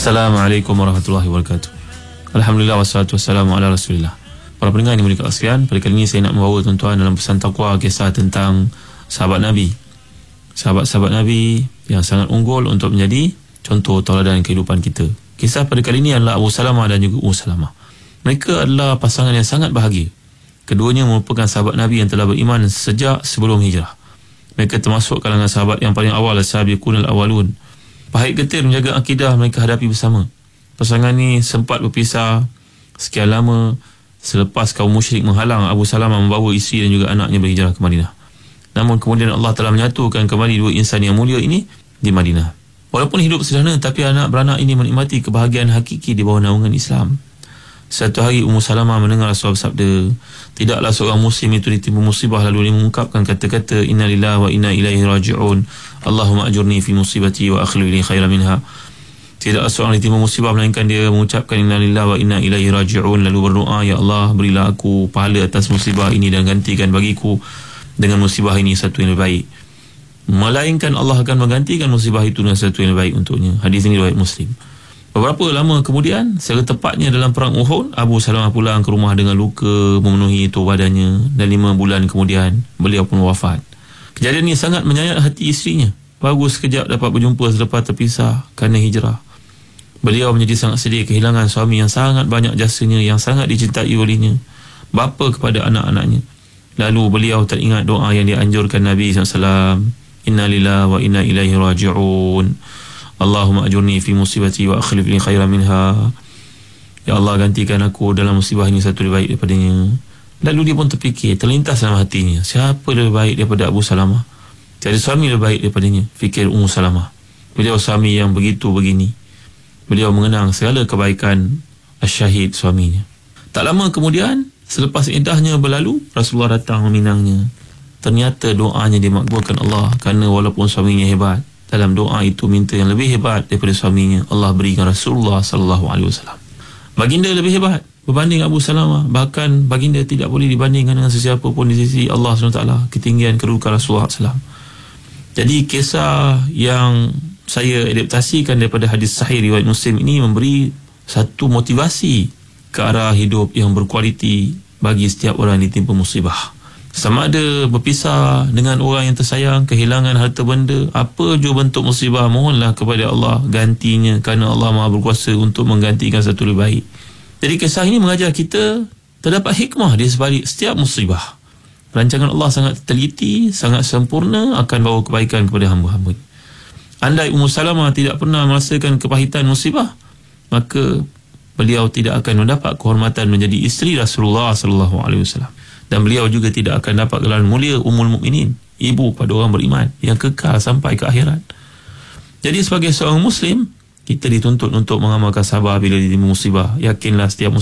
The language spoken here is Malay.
Assalamualaikum warahmatullahi wabarakatuh. Alhamdulillah wassalatu wassalamu ala Rasulillah. Para pendengar yang dimuliakan sekalian, pada kali ini saya nak membawa tuan-tuan dalam pesan taqwa kisah tentang sahabat Nabi. Sahabat-sahabat Nabi yang sangat unggul untuk menjadi contoh tauladan kehidupan kita. Kisah pada kali ini adalah Abu Salamah dan juga Ummu Salamah. Mereka adalah pasangan yang sangat bahagia. Keduanya merupakan sahabat Nabi yang telah beriman sejak sebelum hijrah. Mereka termasuk kalangan sahabat yang paling awal, as-sabiqunal awwalun. Pahit getir menjaga akidah mereka hadapi bersama. Pasangan ni sempat berpisah sekian lama selepas kaum musyrik menghalang Abu Salamah membawa isteri dan juga anaknya berhijrah ke Madinah. Namun kemudian Allah telah menyatukan kembali dua insan yang mulia ini di Madinah. Walaupun hidup sederhana, tapi anak beranak ini menikmati kebahagiaan hakiki di bawah naungan Islam. Satu hari Ummu Salamah mendengar Rasulullah bersabda, tidaklah seorang muslim itu ditimpa musibah lalu dia mengungkapkan kata-kata inna lillahi wa inna ilaihi raji'un, Allahumma ajurni fi musibati wa akhlif li khairan minha. Tidaklah seorang ditimpa musibah melainkan dia mengucapkan inna lillahi wa inna ilaihi raji'un, lalu berdoa, ya Allah, berilah aku pahala atas musibah ini dan gantikan bagiku dengan musibah ini satu yang lebih baik. Melainkan Allah akan menggantikan musibah itu dengan satu yang lebih baik untuknya. Hadis ini riwayat Muslim. Beberapa lama kemudian, secara tepatnya dalam perang Uhud, Abu Salamah pulang ke rumah dengan luka memenuhi tubuh badannya, dan 5 bulan kemudian beliau pun wafat. Kejadian ini sangat menyayat hati isterinya. Baru sekejap dapat berjumpa selepas terpisah kerana hijrah. Beliau menjadi sangat sedih kehilangan suami yang sangat banyak jasanya, yang sangat dicintai olehnya, bapa kepada anak-anaknya. Lalu beliau teringat doa yang dianjurkan Nabi SAW, inna lillahi wa inna ilaihi raji'un, Allahumma ajurni fi musibati wa akhlif li khairan minha. Ya Allah, gantikan aku dalam musibah ini satu lebih baik daripadanya. Lalu dia pun terfikir, terlintas dalam hatinya, siapa lebih baik daripada Abu Salamah? Tiada suami lebih baik daripadanya, fikir Ummu Salamah. Beliau suami yang begitu begini. Beliau mengenang segala kebaikan asyahid suaminya. Tak lama kemudian, selepas iddahnya berlalu, Rasulullah datang meminangnya. Ternyata doanya dimakbulkan Allah, kerana walaupun suaminya hebat, dalam doa itu minta yang lebih hebat daripada suaminya, Allah berikan Rasulullah SAW. Baginda lebih hebat berbanding Abu Salamah. Bahkan baginda tidak boleh dibandingkan dengan sesiapa pun di sisi Allah SWT, ketinggian kedudukan Rasulullah SAW. Jadi kisah yang saya adaptasikan daripada hadis sahih riwayat Muslim ini memberi satu motivasi ke arah hidup yang berkualiti bagi setiap orang yang ditimpa musibah. Sama ada berpisah dengan orang yang tersayang, kehilangan harta benda, apa jua bentuk musibah, mohonlah kepada Allah gantinya, kerana Allah Maha berkuasa untuk menggantikan satu lebih baik. Jadi kisah ini mengajar kita terdapat hikmah di sebalik setiap musibah. Rancangan Allah sangat teliti, sangat sempurna, akan bawa kebaikan kepada hamba-hamba. Andai Ummu Salamah tidak pernah merasakan kepahitan musibah, maka beliau tidak akan mendapat kehormatan menjadi isteri Rasulullah SAW. Dan beliau juga tidak akan dapat gelar mulia Ummul Mukminin, ibu pada orang beriman yang kekal sampai ke akhirat. Jadi sebagai seorang Muslim, kita dituntut untuk mengamalkan sabar bila ditimpa musibah. Yakinlah setiap musibah